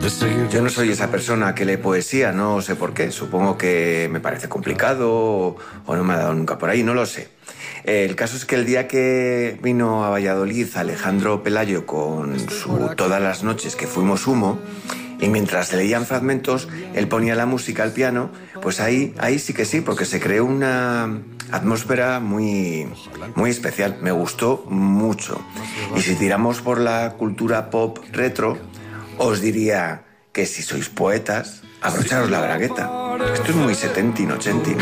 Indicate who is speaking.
Speaker 1: Yo no soy esa persona que lee poesía, no sé por qué. Supongo que me parece complicado o no me ha dado nunca por ahí, no lo sé. El caso es que el día que vino a Valladolid Alejandro Pelayo con su Todas las noches que fuimos humo, y mientras se leían fragmentos, él ponía la música al piano, pues ahí sí que sí, porque se creó una atmósfera muy, muy especial. Me gustó mucho. Y si tiramos por la cultura pop retro, os diría que si sois poetas, abrocharos la bragueta. Esto es muy setentin, ochentin.